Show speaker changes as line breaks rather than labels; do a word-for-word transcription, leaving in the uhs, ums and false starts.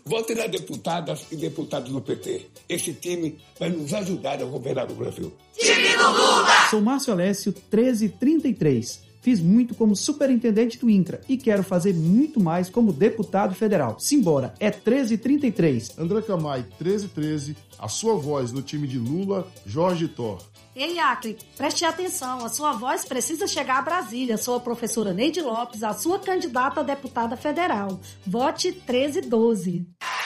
Vote nas deputadas e deputados do P T. Esse time vai nos ajudar a governar o Brasil.
Time do Lula!
Sou Márcio Alessio, treze trinta e três. Fiz muito como superintendente do INCRA e quero fazer muito mais como deputado federal. Simbora, é treze trinta e três.
André Camay, treze treze, a sua voz no time de Lula, Jorge Thor.
Ei, Acre, preste atenção, a sua voz precisa chegar a Brasília. Sou a professora Neide Lopes, a sua candidata a deputada federal. Vote treze doze.